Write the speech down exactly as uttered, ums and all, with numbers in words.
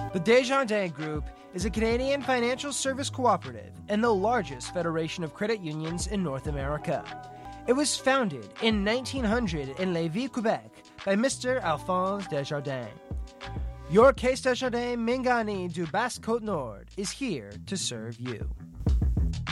The Desjardins Group is a Canadian financial service cooperative and the largest federation of credit unions in North America. It was founded in nineteen hundred in Lévis, Quebec by Mister Alphonse Desjardins. Your Caisse Desjardins Mingani du Basse-Côte-Nord is here to serve you.